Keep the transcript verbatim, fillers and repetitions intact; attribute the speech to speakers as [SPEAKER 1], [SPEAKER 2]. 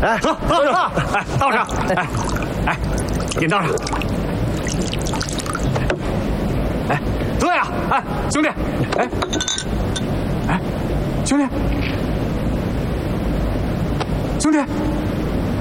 [SPEAKER 1] 哎，
[SPEAKER 2] 走走走，哎，倒上，哎哎，给你倒上。哎，对呀，哎，兄弟，哎哎，兄弟，兄弟。